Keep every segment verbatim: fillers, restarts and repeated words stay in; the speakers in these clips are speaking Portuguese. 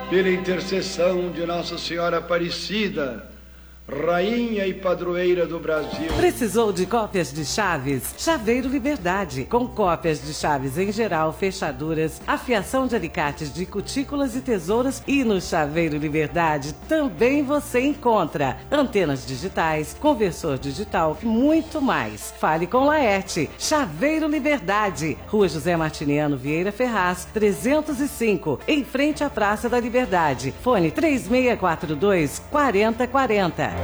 pela intercessão de Nossa Senhora Aparecida, Rainha e Padroeira do Brasil. Precisou de cópias de chaves? Chaveiro Liberdade. Com cópias de chaves em geral, fechaduras, afiação de alicates de cutículas e tesouras. E no Chaveiro Liberdade também você encontra antenas digitais, conversor digital, muito mais. Fale com Laerte. Chaveiro Liberdade. Rua José Martiniano Vieira Ferraz, trezentos e cinco, em frente à Praça da Liberdade. Fone três seis quatro dois, quatro zero quatro zero.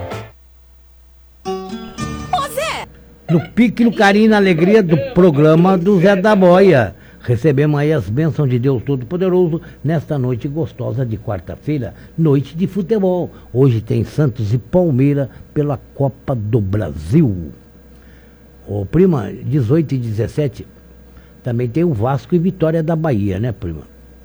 Ô Zé! No pique, no carinho e na alegria do programa do Zé da Boia. Recebemos aí as bênçãos de Deus Todo-Poderoso nesta noite gostosa de quarta-feira, noite de futebol. Hoje tem Santos e Palmeiras pela Copa do Brasil. Ô prima, dezoito e dezessete, também tem o Vasco e Vitória da Bahia, né prima?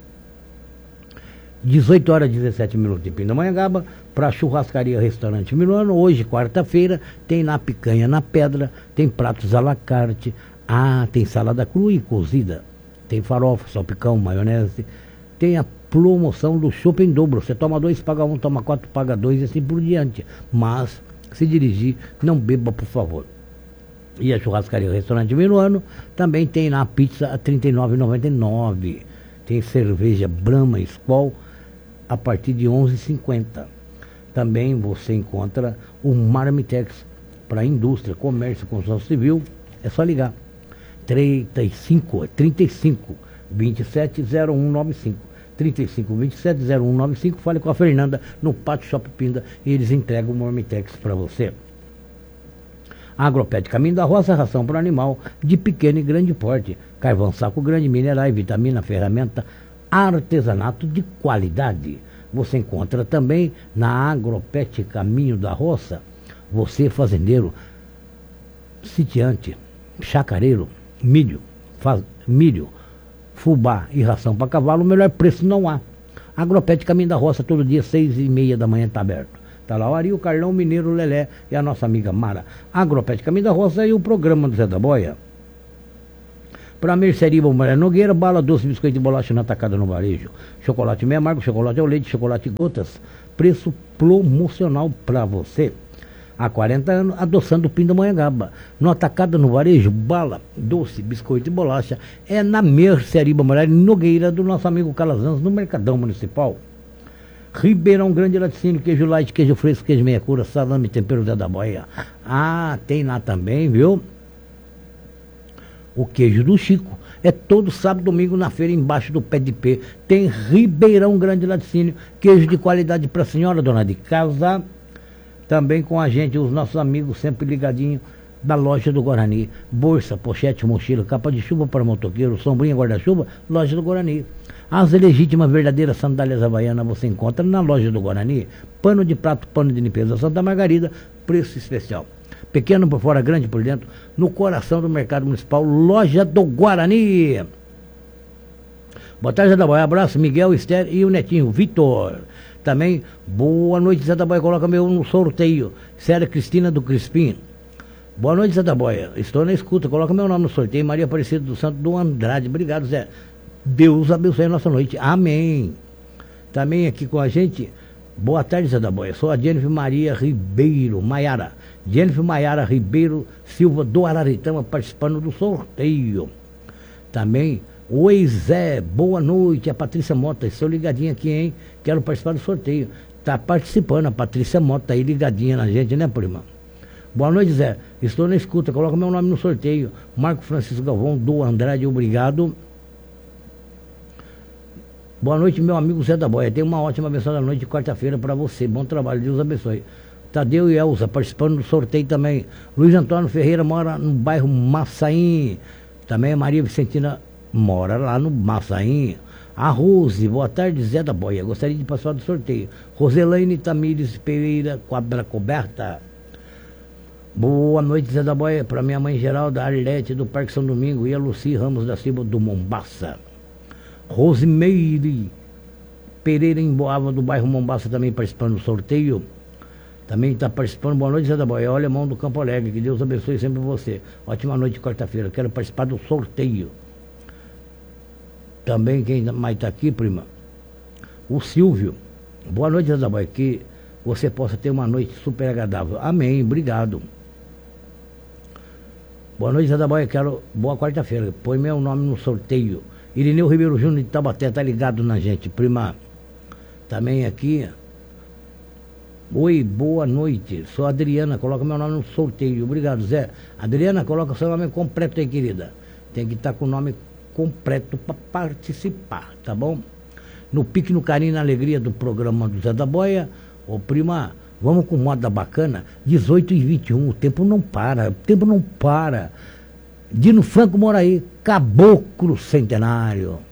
dezoito horas e dezessete minutos em Pindamonhangaba, para Churrascaria Restaurante Milano. Hoje, quarta-feira, tem na picanha na pedra, tem pratos à la carte, ah, tem salada crua e cozida, tem farofa, salpicão, maionese, tem a promoção do chopp em dobro. Você toma dois, paga um, toma quatro, paga dois e assim por diante. Mas, se dirigir, não beba, por favor. E a Churrascaria Restaurante Milano também tem na pizza a trinta e nove reais e noventa e nove centavos. Tem cerveja Brahma Skol a partir de onze reais e cinquenta centavos. Também você encontra o Marmitex para indústria, comércio, construção civil. É só ligar. trinta e cinco, trinta e cinco, vinte e sete, zero um nove cinco. trinta e cinco, vinte e sete, zero um nove cinco. Fale com a Fernanda no Pátio Shop Pinda e eles entregam o Marmitex para você. Agropet Caminho da Roça, ração para animal de pequeno e grande porte. Carvão saco grande, minerais, vitamina, ferramenta, artesanato de qualidade. Você encontra também na Agropet Caminho da Roça, você fazendeiro, sitiante, chacareiro, milho, faz, milho, fubá e ração para cavalo, o melhor preço não há. Agropet Caminho da Roça, todo dia, seis e meia da manhã está aberto. Está lá o Ari, o Carlão, o Mineiro, o Lelé e a nossa amiga Mara. Agropet Caminho da Roça e o programa do Zé da Boia. Para a mercearia Bombaré Nogueira, bala, doce, biscoito e bolacha na atacada no varejo. Chocolate meio amargo, chocolate ao leite, chocolate gotas. Preço promocional para você. Há quarenta anos, adoçando Pindamonhangaba. No atacada no varejo, bala, doce, biscoito e bolacha. É na mercearia Bombaré Nogueira do nosso amigo Calazans, no Mercadão Municipal. Ribeirão Grande Laticínio, queijo light, queijo fresco, queijo meia cura, salame, tempero Zé da Boia. Ah, tem lá também, viu? O queijo do Chico. É todo sábado e domingo na feira, embaixo do pé de pé. Tem Ribeirão Grande Laticínio, queijo de qualidade para a senhora, dona de casa. Também com a gente, os nossos amigos sempre ligadinhos da loja do Guarani. Bolsa, pochete, mochila, capa de chuva para motoqueiro, sombrinha, guarda-chuva, loja do Guarani. As legítimas verdadeiras sandálias havaianas você encontra na loja do Guarani. Pano de prato, pano de limpeza Santa Margarida, preço especial. Pequeno por fora, grande por dentro, no coração do mercado municipal, loja do Guarani. Boa tarde, Zé da Boia. Abraço, Miguel, Esther e o netinho, Vitor. Também, boa noite, Zé da Boia. Coloca meu no sorteio. Séria Cristina do Crispim. Boa noite, Zé da Boia. Estou na escuta. Coloca meu nome no sorteio. Maria Aparecida do Santo do Andrade. Obrigado, Zé. Deus abençoe a nossa noite. Amém. Também aqui com a gente, boa tarde, Zé da Boia. Sou a Jennifer Maria Ribeiro, Maiara. Jennifer Maiara Ribeiro Silva do Araritama, participando do sorteio. Também, oi Zé, boa noite. A Patrícia Mota, estou ligadinha aqui, hein? Quero participar do sorteio. Tá participando, a Patrícia Mota aí ligadinha na gente, né, prima? Boa noite, Zé. Estou na escuta. Coloca meu nome no sorteio. Marco Francisco Galvão do Andrade, obrigado. Boa noite, meu amigo Zé da Boia. Tenha uma ótima abençoada noite de quarta-feira para você. Bom trabalho, Deus abençoe. Tadeu e Elza participando do sorteio também. Luiz Antônio Ferreira mora no bairro Massaim. Também a Maria Vicentina mora lá no Massaim. A Rose, boa tarde, Zé da Boia. Gostaria de participar do sorteio. Roselaine Tamires Pereira, quadra coberta. Boa noite, Zé da Boia. Para minha mãe Geralda Arlete do Parque São Domingo e a Luci Ramos da Silva do Mombaça. Rosimeire Pereira em Boava do bairro Mombaça também participando do sorteio. Também está participando. Boa noite, Zé da Boia. Olha a mão do Campo Alegre. Que Deus abençoe sempre você. Ótima noite de quarta-feira. Quero participar do sorteio. Também quem mais está aqui, prima? O Silvio, boa noite, Zé da Boia, que você possa ter uma noite super agradável. Amém, obrigado. Boa noite, Zé da Boia, quero boa quarta-feira. Põe meu nome no sorteio. Irineu Ribeiro Júnior de Taubaté, tá ligado na gente, prima. Também aqui. Oi, boa noite. Sou a Adriana, coloca meu nome no sorteio. Obrigado, Zé. Adriana, coloca seu nome completo aí, querida. Tem que estar com o nome completo para participar, tá bom? No pique, no carinho e na alegria do programa do Zé da Boia. Ô, prima, vamos com moda bacana. dezoito e vinte e um, o tempo não para, o tempo não para. Dino Franco Moraí, Caboclo Centenário.